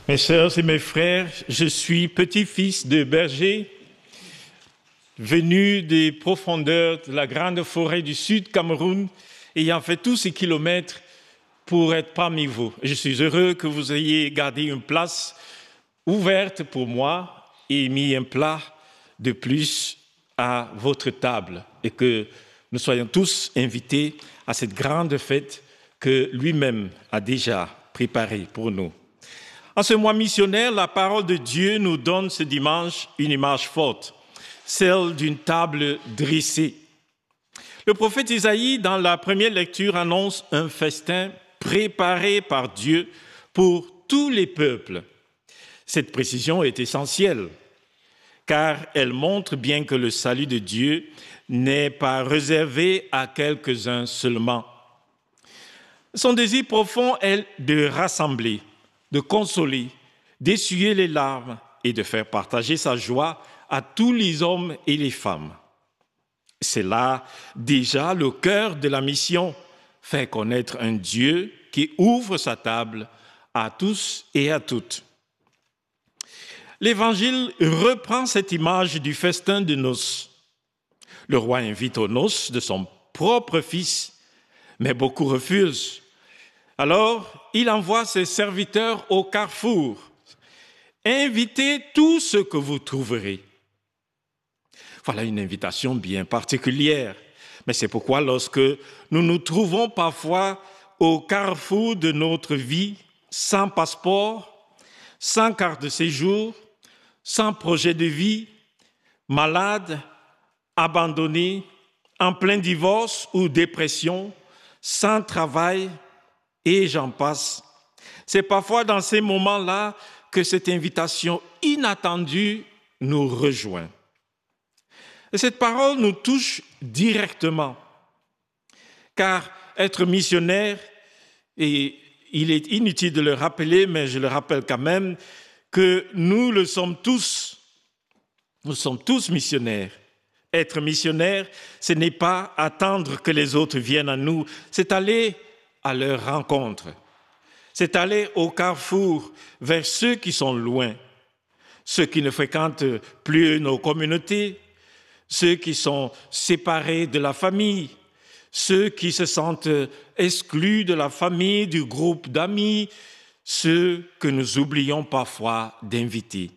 Mes sœurs et mes frères, je suis petit-fils de berger, venu des profondeurs de la grande forêt du sud Cameroun, ayant fait tous ces kilomètres pour être parmi vous. Je suis heureux que vous ayez gardé une place ouverte pour moi et mis un plat de plus à votre table et que nous soyons tous invités à cette grande fête que lui-même a déjà préparée pour nous. En ce mois missionnaire, la parole de Dieu nous donne ce dimanche une image forte, celle d'une table dressée. Le prophète Isaïe, dans la première lecture, annonce un festin préparé par Dieu pour tous les peuples. Cette précision est essentielle, car elle montre bien que le salut de Dieu n'est pas réservé à quelques-uns seulement. Son désir profond est de rassembler, de consoler, d'essuyer les larmes et de faire partager sa joie à tous les hommes et les femmes. C'est là déjà le cœur de la mission, faire connaître un Dieu qui ouvre sa table à tous et à toutes. L'Évangile reprend cette image du festin de noces. Le roi invite aux noces de son propre fils, mais beaucoup refusent. Alors, il envoie ses serviteurs au carrefour. Invitez tout ce que vous trouverez. Voilà une invitation bien particulière. Mais c'est pourquoi lorsque nous nous trouvons parfois au carrefour de notre vie, sans passeport, sans carte de séjour, sans projet de vie, malades, abandonnés, en plein divorce ou dépression, sans travail, et j'en passe. C'est parfois dans ces moments-là que cette invitation inattendue nous rejoint. Et cette parole nous touche directement, car être missionnaire, et il est inutile de le rappeler, mais je le rappelle quand même, que nous sommes tous missionnaires. Être missionnaire, ce n'est pas attendre que les autres viennent à nous, c'est aller à leur rencontre. C'est aller au carrefour vers ceux qui sont loin, ceux qui ne fréquentent plus nos communautés, ceux qui sont séparés de la famille, ceux qui se sentent exclus de la famille, du groupe d'amis, ceux que nous oublions parfois d'inviter.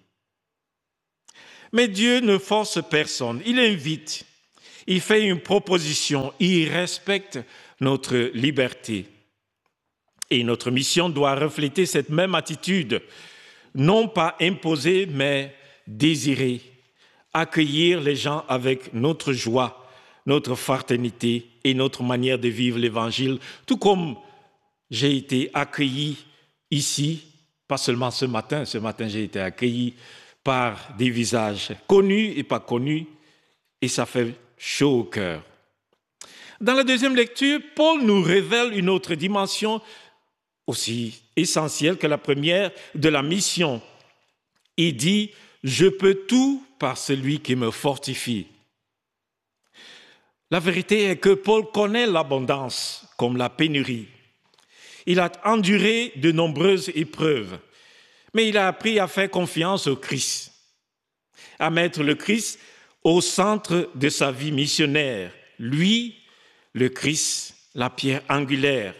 Mais Dieu ne force personne, il invite, il fait une proposition, il respecte notre liberté. Et notre mission doit refléter cette même attitude, non pas imposer, mais désirer, accueillir les gens avec notre joie, notre fraternité et notre manière de vivre l'Évangile, tout comme j'ai été accueilli ici, pas seulement ce matin j'ai été accueilli par des visages connus et pas connus, et ça fait chaud au cœur. Dans la deuxième lecture, Paul nous révèle une autre dimension aussi essentielle que la première de la mission. Il dit « Je peux tout par celui qui me fortifie ». La vérité est que Paul connaît l'abondance comme la pénurie. Il a enduré de nombreuses épreuves, mais il a appris à faire confiance au Christ, à mettre le Christ au centre de sa vie missionnaire. Lui, le Christ, la pierre angulaire.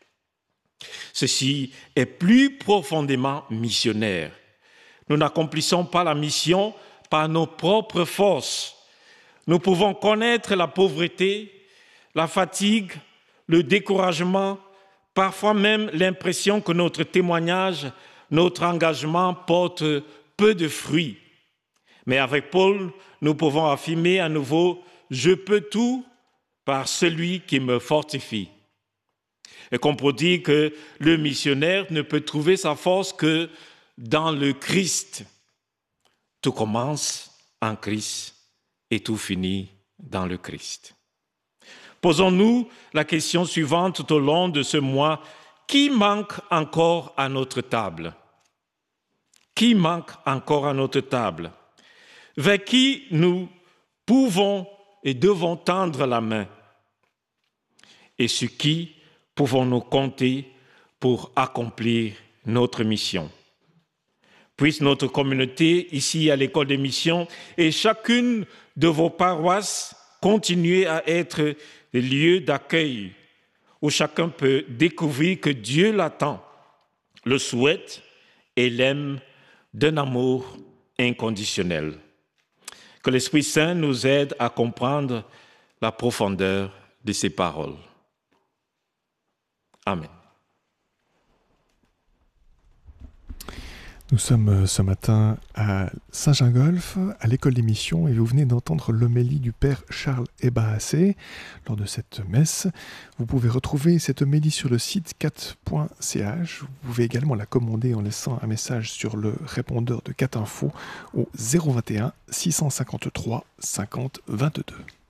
Ceci est plus profondément missionnaire. Nous n'accomplissons pas la mission par nos propres forces. Nous pouvons connaître la pauvreté, la fatigue, le découragement, parfois même l'impression que notre témoignage, notre engagement porte peu de fruits. Mais avec Paul, nous pouvons affirmer à nouveau « Je peux tout par celui qui me fortifie ». Et qu'on peut dire que le missionnaire ne peut trouver sa force que dans le Christ. Tout commence en Christ et tout finit dans le Christ. Posons-nous la question suivante tout au long de ce mois. Qui manque encore à notre table? Qui manque encore à notre table? Vers qui nous pouvons et devons tendre la main? Et sur qui pouvons-nous compter pour accomplir notre mission? Puisse notre communauté, ici à l'École des missions, et chacune de vos paroisses continuer à être des lieux d'accueil où chacun peut découvrir que Dieu l'attend, le souhaite et l'aime d'un amour inconditionnel. Que l'Esprit Saint nous aide à comprendre la profondeur de ces paroles. Amen. Nous sommes ce matin à Saint-Gingolph, à l'École des missions, et vous venez d'entendre l'homélie du Père Charles Ebahassé lors de cette messe. Vous pouvez retrouver cette homélie sur le site 4.ch. Vous pouvez également la commander en laissant un message sur le répondeur de 4 Info au 021 653 50 22.